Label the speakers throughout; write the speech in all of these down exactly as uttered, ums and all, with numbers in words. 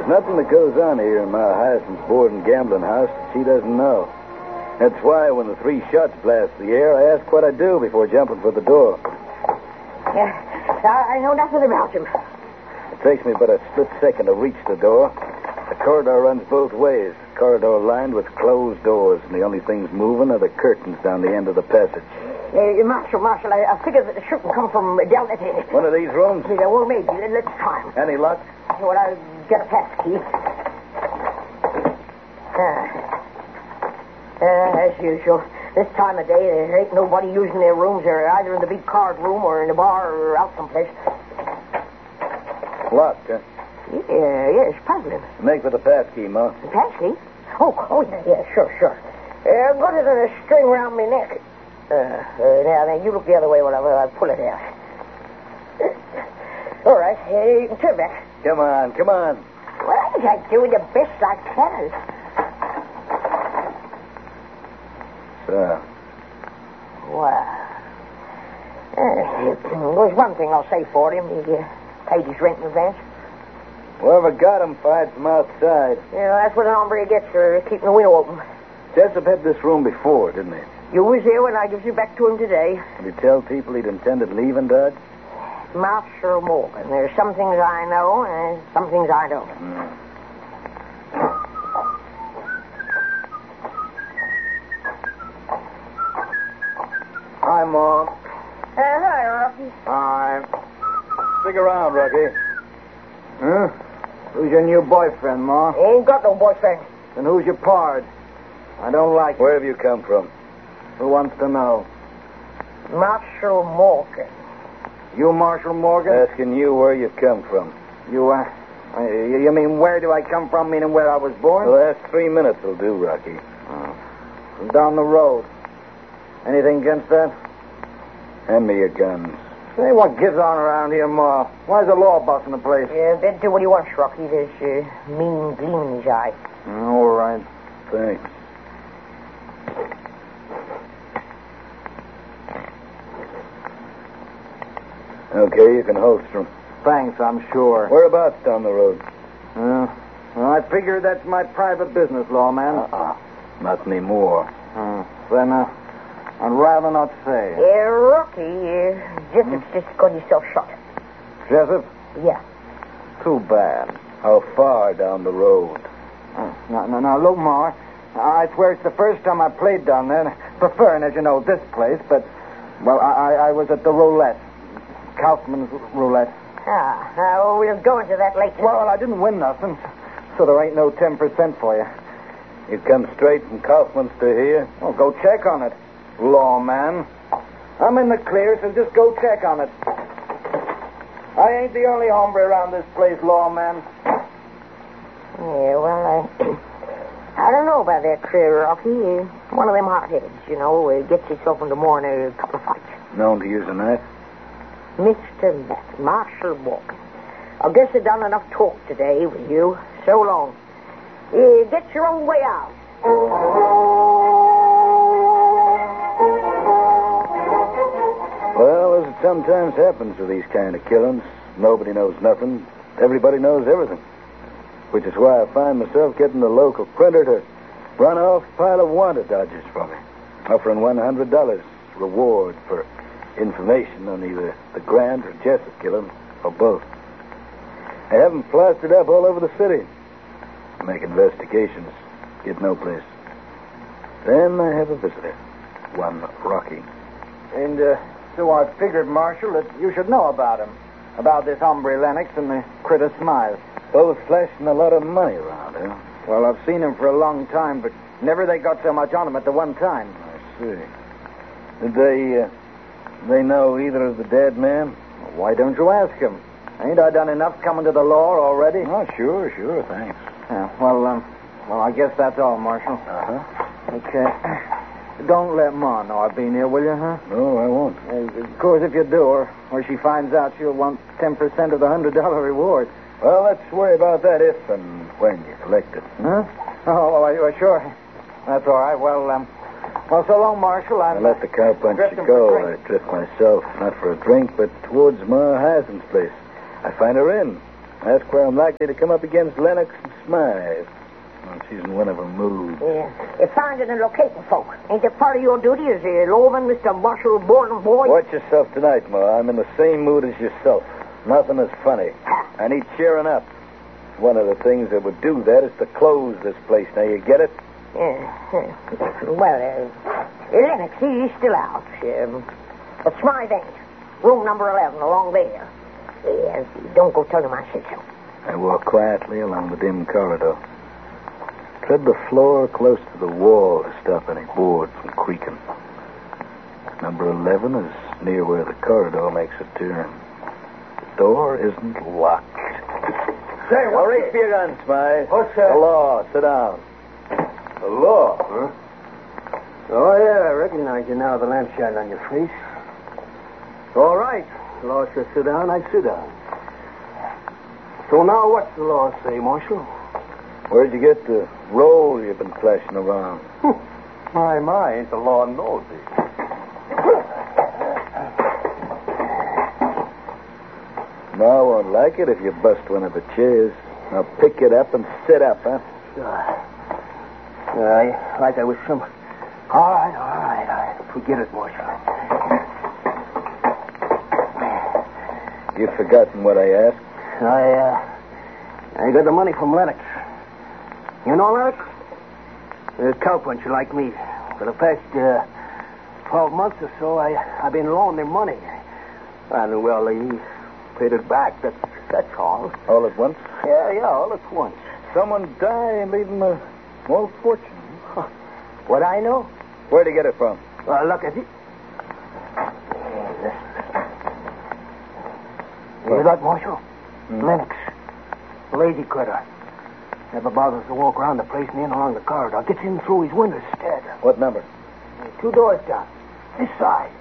Speaker 1: There's nothing that goes on here in my Hyacinth's board and gambling house that she doesn't know. That's why when the three shots blast the air, I ask what I do before jumping for the door.
Speaker 2: Yeah, I know nothing about him.
Speaker 1: It takes me but a split second to reach the door. The corridor runs both ways. The corridor lined with closed doors, and the only things moving are the curtains down the end of the passage.
Speaker 2: Uh, Marshal, Marshal, I, I figured that the shooting come from down at the...
Speaker 1: One of these rooms?
Speaker 2: Yeah, well, maybe. Let's try him.
Speaker 1: Any luck?
Speaker 2: Well, I'll get a pass key. Ah. Uh, as usual. This time of day, there ain't nobody using their rooms. They're either in the big card room or in the bar or out someplace.
Speaker 1: Locked, huh?
Speaker 2: Yeah, yeah, it's puzzling.
Speaker 1: Make for the pass key, Ma.
Speaker 2: The pass key? Oh, oh, yeah, yeah, sure, sure. Uh, got it on a string around my neck. Uh, uh, now, now, you look the other way while I, while I pull it out. All right, uh, you can turn back.
Speaker 1: Come on, come on.
Speaker 2: Well, I'm doing the best I can.
Speaker 1: So.
Speaker 2: Wow. Uh, there's one thing I'll say for him. He uh, paid his rent in advance.
Speaker 1: Whoever got him fired from outside.
Speaker 2: Yeah, that's what an hombre gets for keeping the window open.
Speaker 1: Jessup had this room before, didn't he?
Speaker 2: You was here when I gives you back to him today.
Speaker 1: Did he tell people he'd intended leaving Dodge?
Speaker 2: Marshal Morgan. There's some things I know and some things I don't.
Speaker 1: Mm.
Speaker 3: Hi, Mom.
Speaker 2: Uh, hi, Rocky.
Speaker 3: Hi.
Speaker 1: Stick around, Rocky.
Speaker 3: Huh? Who's your new boyfriend, Ma?
Speaker 2: Ain't got no boyfriend.
Speaker 3: And who's your pard? I don't like
Speaker 1: Where have you come from?
Speaker 3: Who wants to know?
Speaker 2: Marshal Morgan.
Speaker 3: You, Marshal Morgan?
Speaker 1: Asking you where you come from.
Speaker 3: You, uh, uh, you mean where do I come from, meaning where I was born?
Speaker 1: The last three minutes will do, Rocky.
Speaker 3: Oh. From down the road. Anything against that?
Speaker 1: Hand me your guns.
Speaker 3: Say, what gives on around here, Ma? Why's the law busting the place?
Speaker 2: Yeah, better do what he wants, Rocky. There's uh, mean gleam in his eye.
Speaker 3: All right.
Speaker 1: Thanks. Okay, you can holster him.
Speaker 3: Thanks, I'm sure.
Speaker 1: Whereabouts down the road?
Speaker 3: Uh, well, I figure that's my private business, lawman.
Speaker 1: Uh-uh. Not anymore.
Speaker 3: Uh, then, uh, I'd rather not say.
Speaker 2: Yeah, Rocky, uh, Jessup's just got himself shot.
Speaker 3: Jessup?
Speaker 2: Yeah.
Speaker 3: Too bad.
Speaker 1: How far down the road?
Speaker 3: Uh, now, now, now, look, Ma, I swear it's the first time I played down there. Preferring, as you know, this place, but, well, I, I, I was at the roulette. Kaufman's roulette.
Speaker 2: Ah, uh, we'll go into that later.
Speaker 3: Well, I didn't win nothing, so there ain't no ten percent for you.
Speaker 1: You come straight from Kaufman's to here?
Speaker 3: Well, go check on it, lawman. I'm in the clear, so just go check on it. I ain't the only hombre around this place, lawman.
Speaker 2: Yeah, well, I, I don't know about that, uh, Rocky. Uh, one of them hotheads, you know, uh, gets himself into more than a couple of fights.
Speaker 1: Known to use a knife?
Speaker 2: Mister Matt, Marshal Morgan. I guess I've done enough talk today with you. So long. Uh, get your own way out.
Speaker 1: Well, as it sometimes happens with these kind of killings, nobody knows nothing. Everybody knows everything. Which is why I find myself getting the local printer to run off a pile of wanted dodgers for me, offering one hundred dollars reward for information on either the Grant or Jessup killing, or both. I have them plastered up all over the city. Make investigations, get no place. Then I have a visitor, one Rocky.
Speaker 3: And uh, so I figured, Marshal, that you should know about him. About this hombre Lennox and the critter Smile.
Speaker 1: Both flashing a lot of money around, huh?
Speaker 3: Well, I've seen him for a long time, but never they got so much on him at the one time.
Speaker 1: I see. Did they, uh, they know either of the dead men?
Speaker 3: Well, why don't you ask him? Ain't I done enough coming to the law already?
Speaker 1: Oh, sure, sure, thanks.
Speaker 3: Yeah, well, um, well, I guess that's all, Marshal.
Speaker 1: Uh-huh.
Speaker 3: Okay. Don't let Ma know I've been here, will you, huh?
Speaker 1: No, I won't.
Speaker 3: Uh, of course, if you do, or, or she finds out, she'll want ten percent of the one hundred dollars reward.
Speaker 1: Well, let's worry about that if and when you collect it.
Speaker 3: Huh? Oh, well, well, sure. That's all right. Well, um, well, so long, Marshal. I'm,
Speaker 1: I let the cowpuncher
Speaker 3: drifting
Speaker 1: go.
Speaker 3: for a
Speaker 1: I drift myself, not for a drink, but towards Ma Hyacinth's place. I find her in. That's where I'm likely to come up against Lennox and Smythe. Well, she's in one of her moods.
Speaker 2: Yeah. You're finding and locating folk. Ain't that part of your duty as a lawman, Mister Marshall Borden boy?
Speaker 1: Watch yourself tonight, Ma. I'm in the same mood as yourself. Nothing is funny. I need cheering up. One of the things that would do that is to close this place. Now, you get it?
Speaker 2: Yeah. Well, uh, Lennox, he's still out. Um, but Smythe ain't. Room number eleven, along there. Yeah, don't go tell him I said so.
Speaker 1: I walk quietly along the dim corridor. Tread the floor close to the wall to stop any board from creaking. Number eleven is near where the corridor makes a turn. The door isn't locked.
Speaker 3: Say,
Speaker 1: Now, reach for your gun, Smythe.
Speaker 3: What's that?
Speaker 1: The law. Sit down.
Speaker 3: The law, huh? Oh, yeah, I recognize you now, the lamp shine on your face. All right. The law says sit down, I sit down. So now what's the law say, Marshal?
Speaker 1: Where'd you get the roll you've been flashing around?
Speaker 3: My, my, ain't the law nosy.
Speaker 1: Ma won't like it if you bust one of the chairs. Now pick it up and sit up, huh?
Speaker 3: Sure. Yeah, like I was some... All right, all right, all right. Forget it, Marshal.
Speaker 1: You've forgotten what I asked?
Speaker 3: I, uh... I got the money from Lennox. You know Lennox? A cowpuncher like me. For the past, uh... twelve months or so, I, I've been loaning him money. And, well, he paid it back. That's, that's all.
Speaker 1: All at once?
Speaker 3: Yeah, yeah, all at once.
Speaker 1: Someone died and leave him a small fortune.
Speaker 3: Huh. What I know?
Speaker 1: Where'd he get it from?
Speaker 3: Well, look at it. You hear that, Marshal?
Speaker 1: Hmm.
Speaker 3: Lennox. Lazy critter. Never bothers to walk around the place and in along the corridor. Gets in through his windows instead.
Speaker 1: What number?
Speaker 3: Two doors down. This side.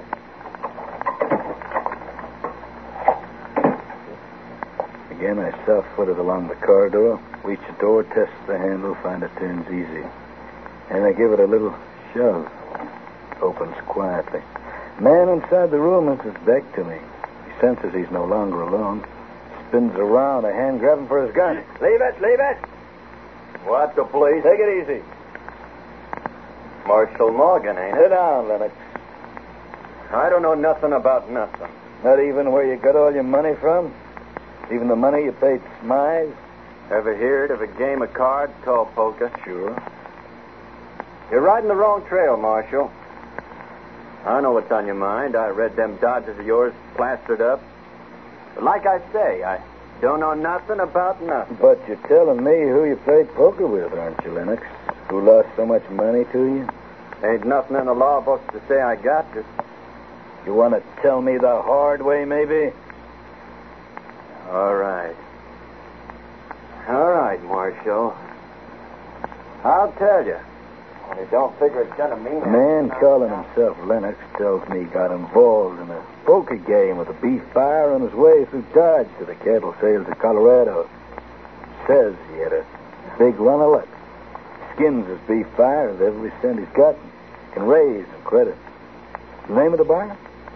Speaker 1: Again, I soft-footed along the corridor, reach the door, test the handle, find it turns easy. And I give it a little shove. Opens quietly. Man inside the room has his back to me. He senses he's no longer alone. Spins around, a hand grabbing for his gun.
Speaker 4: Leave it, leave it. What the police?
Speaker 1: Take it easy.
Speaker 4: Marshal Morgan, ain't
Speaker 1: Sit
Speaker 4: it?
Speaker 1: down, Lennox.
Speaker 4: I don't know nothing about nothing.
Speaker 1: Not even where you got all your money from? Even the money you paid Smythe?
Speaker 4: Ever heard of a game of cards called poker?
Speaker 1: Sure.
Speaker 4: You're riding the wrong trail, Marshal. I know what's on your mind. I read them dodges of yours plastered up. But like I say, I don't know nothing about nothing.
Speaker 1: But you're telling me who you played poker with, aren't you, Lennox? Who lost so much money to you?
Speaker 4: Ain't nothing in the law books to say I got it.
Speaker 1: You want to tell me the hard way, maybe?
Speaker 4: All right. All right, Marshal. I'll tell you. Only don't figure it's gonna mean
Speaker 1: A man calling himself Lennox tells me he got involved in a poker game with a beef buyer on his way through Dodge to the cattle sales of Colorado. Says he had a big run of luck. Skins his beef buyer with every cent he's got and can raise and credit. The name of the buyer?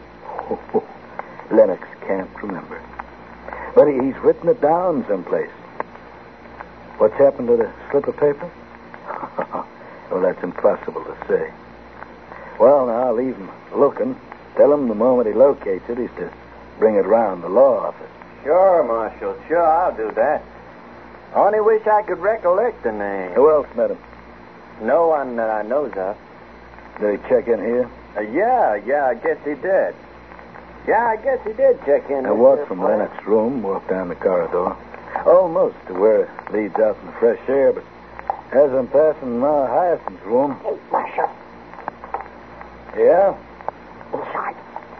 Speaker 1: Lennox can't remember. But he's written it down someplace. What's happened to the slip of paper? Well, that's impossible to say. Well, now, I'll leave him looking. Tell him the moment he locates it, he's to bring it round the law office.
Speaker 4: Sure, Marshal. Sure, I'll do that. Only wish I could recollect the name.
Speaker 1: Who else met him?
Speaker 4: No one that I knows of.
Speaker 1: Did he check in here?
Speaker 4: Uh, yeah, yeah, I guess he did. Yeah, I guess he did check in.
Speaker 1: I walked from Lennox's room, walked down the corridor, almost to where it leads out in the fresh air, but as I'm passing Ma Hyacinth's room...
Speaker 2: Hey, Marshal.
Speaker 1: Yeah?
Speaker 2: Inside.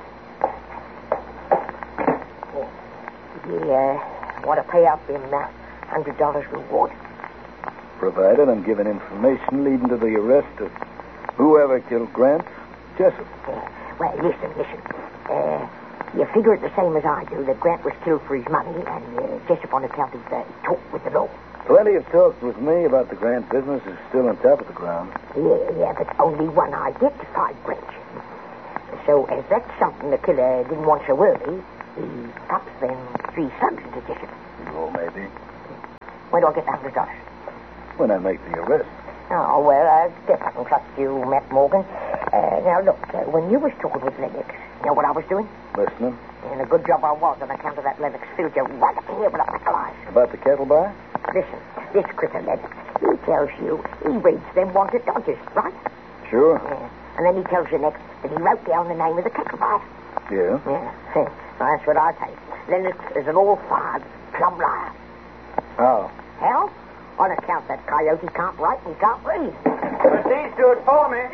Speaker 2: You, uh, want to pay out them uh, hundred dollars reward?
Speaker 1: Provided I'm given information leading to the arrest of whoever killed Grant Jessup.
Speaker 2: Uh, well, listen, listen. Uh, you figure it the same as I do, that Grant was killed for his money and uh, Jessup on account of uh, talk with the law.
Speaker 1: Plenty of talk with me about the Grant business is still on top of the ground.
Speaker 2: Yeah, yeah, but only one identified branch. So, as that's something the killer didn't want so early, he cops them three sons to Jessup.
Speaker 3: Oh,
Speaker 1: maybe.
Speaker 2: When do I get the hundred dollars?
Speaker 1: When I make the arrest.
Speaker 2: Oh, well, I guess I can trust you, Matt Morgan. Uh, now, look, uh, when you was talking with Lennox, you know what I was doing?
Speaker 1: Listening.
Speaker 2: And a good job I was on account of that Lennox filled you right up in here with a pack of lies.
Speaker 1: About the cattle buy?
Speaker 2: Listen, this critter Lennox, he tells you he reads them wanted dodgers, right?
Speaker 1: Sure.
Speaker 2: Yeah. And then he tells you next that he wrote down the name of the cattle buyer.
Speaker 1: Yeah.
Speaker 2: Yeah. Well, that's what I say. Lennox is an all-fired plumb liar.
Speaker 1: How?
Speaker 2: How? On account that coyote can't write and he can't read.
Speaker 4: But these do it for me.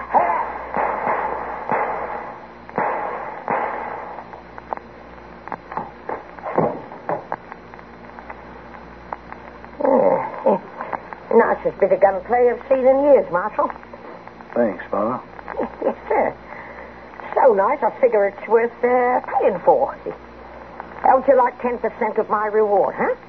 Speaker 2: Yeah. Nicest bit of gunplay I've seen in years, Marshal.
Speaker 1: Thanks, Pa.
Speaker 2: Yes, sir. So nice, I figure it's worth uh, paying for. How would you like ten percent of my reward, huh?